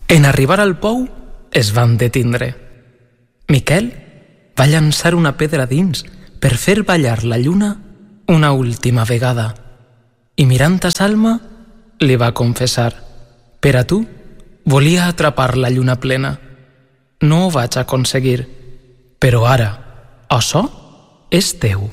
En arribar al pou es van detindre. Miquel va llançar una pedra dins per fer ballar la lluna una última vegada i mirant a Salma li va confessar: per a tu volia atrapar la lluna plena. No ho vaig aconseguir, però ara això és teu.